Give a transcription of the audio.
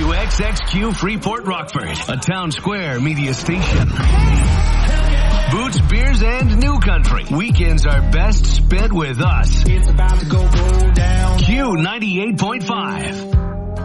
WXXQ Freeport Rockford, a Town Square media station. Boots, beers, and new country. Weekends are best spent with us. It's about to go down. Q98.5.